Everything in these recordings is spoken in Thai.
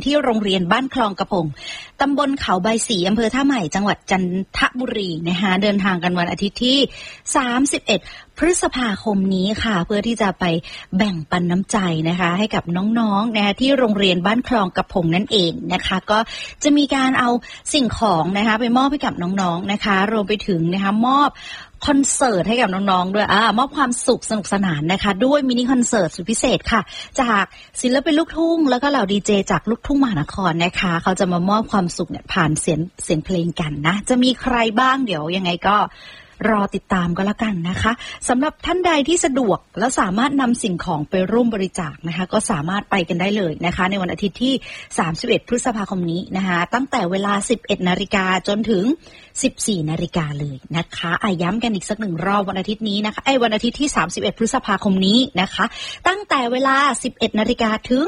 ที่โรงเรียนบ้านคลองกระพงตำบลเขาใบสีอำเภอท่าใหม่จังหวัดจันทบุรีนะคะเดินทางกันวันอาทิตย์ที่31พฤษภาคมนี้ค่ะเพื่อที่จะไปแบ่งปันน้ำใจนะคะให้กับน้องๆนะคะที่โรงเรียนบ้านคลองกระพงนั่นเองนะคะก็จะมีการเอาสิ่งของนะคะไปมอบให้กับน้องๆนะคะรวมไปถึงนะคะมอบคอนเสิร์ตให้กับน้องๆด้วยมอบความสุขสนุกสนานนะคะด้วยมินิคอนเสิร์ตสุดพิเศษค่ะจากศิลปินลูกทุ่งแล้วก็เหล่าดีเจจากลูกทุ่งมหานครนะคะเขาจะมามอบความสุขเนี่ยผ่านเสียงเพลงกันนะจะมีใครบ้างเดี๋ยวยังไงก็รอติดตามก็แล้วกันนะคะสำหรับท่านใดที่สะดวกและสามารถนำสิ่งของไปร่วมบริจาคนะคะก็สามารถไปกันได้เลยนะคะในวันอาทิตย์ที่31พฤษภาคมนี้นะคะตั้งแต่เวลา 11 นาฬิกาจนถึง 14 นาฬิกาเลยนะคะย้ำกันอีกสักหนึ่งรอบวันอาทิตย์นี้นะคะวันอาทิตย์ที่31พฤษภาคมนี้นะคะตั้งแต่เวลา 11 นาฬิกาถึง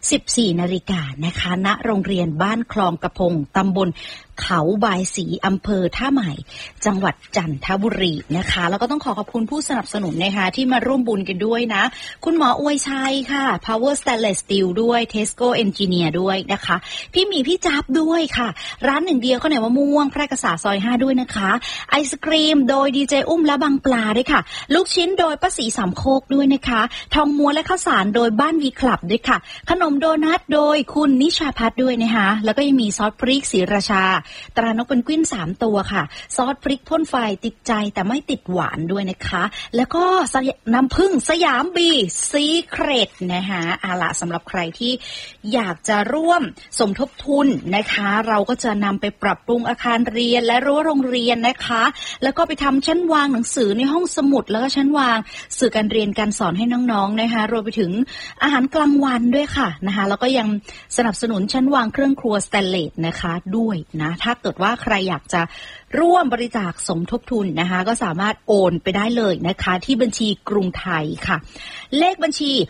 14 นาฬิกานะคะณโรงเรียนบ้านคลองกระพงตำบลเขาบายสีอำเภอท่าใหม่จังหวัดจันทบุรีนะคะแล้วก็ต้องขอบคุณผู้สนับสนุนนะคะที่มาร่วมบุญกันด้วยนะคุณหมออวยชัยค่ะ Power Stainless Steel ด้วย Tesco Engineer ด้วยนะคะพี่หมีพี่จับด้วยค่ะร้านหนึ่งเดียวข้าวเหนียวมะม่วงแพร่กษาซอย5ด้วยนะคะไอศกรีมโดยดีเจอุ้มและบางปลาด้วยค่ะลูกชิ้นโดยป้าสีสามโคกด้วยนะคะทองม้วนและข้าวสารโดยบ้านวีคลับด้วยค่ะขนมโดนัทโดยคุณนิชาพัฒน์ด้วยนะคะแล้วก็ยังมีซอสพริกศรีราชาตรานกเพนกวิน3ตัวค่ะซอสพริกพ่นไฟติดใจแต่ไม่ติดหวานด้วยนะคะแล้วก็น้ำผึ้งสยามบีซีเครตนะคะละสำหรับใครที่อยากจะร่วมสมทบทุนนะคะเราก็จะนำไปปรับปรุงอาคารเรียนและรั้วโรงเรียนนะคะแล้วก็ไปทำชั้นวางหนังสือในห้องสมุดแล้วก็ชั้นวางสื่อการเรียนการสอนให้น้องๆนะคะรวมไปถึงอาหารกลางวันด้วยค่ะนะคะแล้วก็ยังสนับสนุนชั้นวางเครื่องครัวสแตนเลสนะคะด้วยนะถ้าเกิดว่าใครอยากจะร่วมบริจาคสมทบทุนนะคะก็สามารถโอนไปได้เลยนะคะที่บัญชีกรุงไทยค่ะเลขบัญชี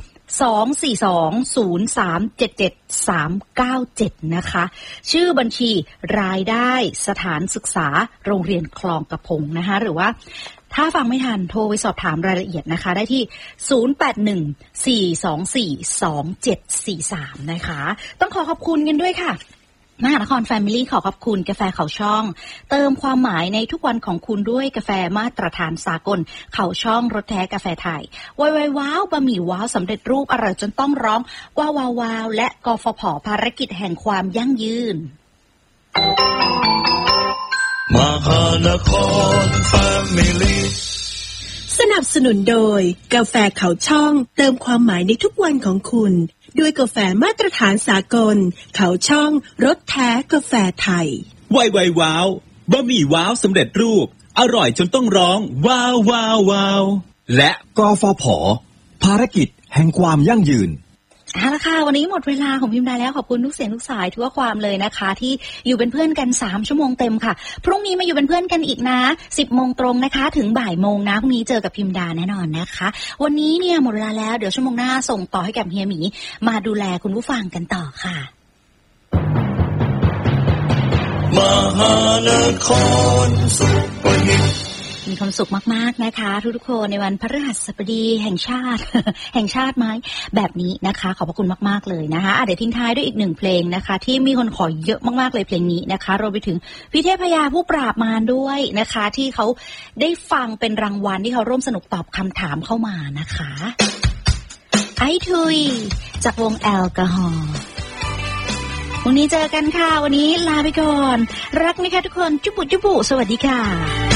24203779397นะคะชื่อบัญชีรายได้สถานศึกษาโรงเรียนคลองกระพงนะคะหรือว่าถ้าฟังไม่ทันโทรไปสอบถามรายละเอียดนะคะได้ที่0814242743นะคะต้องขอบคุณกันด้วยค่ะมหานครแฟมิลี่ขอบคุณกาแฟเขาช่องเติมความหมายในทุกวันของคุณด้วยกาแฟมาตรฐานสากลเขาช่องรสแท้กาแฟไทยว้าวบะหมี่ว้าวสำเร็จรูปอร่อยจนต้องร้องว้าวและกฟผ.ภารกิจแห่งความยั่งยืนมหานครแฟมิลี่สนับสนุนโดยกาแฟเขาช่องเติมความหมายในทุกวันของคุณด้วยกาแฟมาตรฐานสากลเขาช่องรสแท้กาแฟไทยว้าวบะหมี่ว้าวสำเร็จรูปอร่อยจนต้องร้องว้าวและกฟผ.ภารกิจแห่งความยั่งยืนเอาละค่ะวันนี้หมดเวลาของพิมพ์ได้แล้วขอบคุณทุกเสียงทุกสายทุกความเลยนะคะที่อยู่เป็นเพื่อนกัน3ชั่วโมงเต็มค่ะพรุ่งนี้มาอยู่เป็นเพื่อนกันอีกนะ 10 โมงตรงนะคะถึงบ่ายโมงนะพรุ่งนี้เจอกับพิมพ์ดาแน่นอนนะคะวันนี้เนี่ยหมดเวลาแล้วเดี๋ยวชั่วโมงหน้าส่งต่อให้กับเฮียหมีมาดูแลคุณผู้ฟังกันต่อค่ะมหานครสุพรรณมีความสุขมากๆนะคะทุกๆคนในวันพฤหัสบดีแห่งชาติ แห่งชาติไหมแบบนี้นะคะขอบพระคุณมากๆเลยนะคะเดี๋ยวทิ้งท้ายด้วยอีก1เพลงนะคะที่มีคนขอเยอะมากๆเลยเพลงนี้นะคะรวมไปถึงพี่เทพยาผู้ปราบมารด้วยนะคะที่เขาได้ฟังเป็นรางวัลที่เขาร่วมสนุกตอบคำถามเข้ามานะคะไอทุยจากวงแอลกอฮอล์วันนี้เจอกันค่ะวันนี้ลาไปก่อนรักนะคะทุกคนจุบุสวัสดีค่ะ